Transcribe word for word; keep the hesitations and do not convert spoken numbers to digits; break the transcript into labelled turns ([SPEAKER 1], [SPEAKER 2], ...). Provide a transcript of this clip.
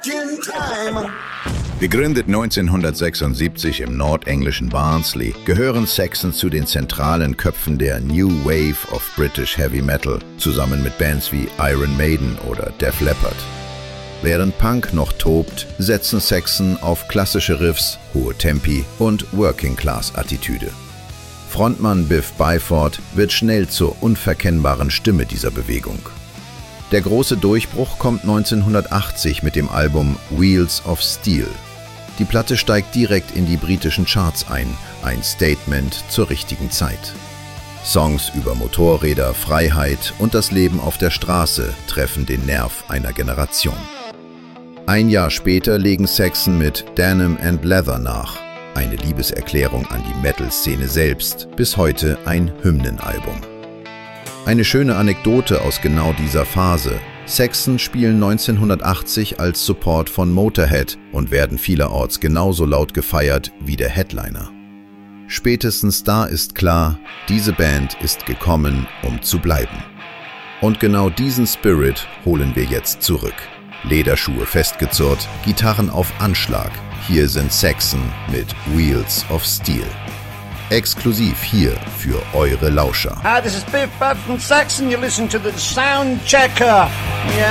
[SPEAKER 1] Gegründet neunzehnhundertsechsundsiebzig im nordenglischen Barnsley, gehören Saxon zu den zentralen Köpfen der New Wave of British Heavy Metal, zusammen mit Bands wie Iron Maiden oder Def Leppard. Während Punk noch tobt, setzen Saxon auf klassische Riffs, hohe Tempi und Working-Class-Attitüde. Frontmann Biff Byford wird schnell zur unverkennbaren Stimme dieser Bewegung. Der große Durchbruch kommt neunzehnhundertachtzig mit dem Album Wheels of Steel. Die Platte steigt direkt in die britischen Charts ein, ein Statement zur richtigen Zeit. Songs über Motorräder, Freiheit und das Leben auf der Straße treffen den Nerv einer Generation. Ein Jahr später legen Saxon mit Denim and Leather nach, eine Liebeserklärung an die Metal-Szene selbst, bis heute ein Hymnenalbum. Eine schöne Anekdote aus genau dieser Phase: Saxon spielen neunzehnhundertachtzig als Support von Motorhead und werden vielerorts genauso laut gefeiert wie der Headliner. Spätestens da ist klar, diese Band ist gekommen, um zu bleiben. Und genau diesen Spirit holen wir jetzt zurück. Lederschuhe festgezurrt, Gitarren auf Anschlag. Hier sind Saxon mit Wheels of Steel. Exklusiv hier für eure Lauscher.
[SPEAKER 2] Hi, this is Biff Budd from Saxon. You listen to the Sound Checker. Yeah.